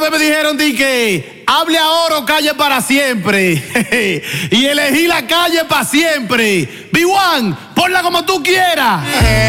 vez me dijeron que hable ahora o calle para siempre. Y elegí la calle para siempre. B1, ponla como tú quieras.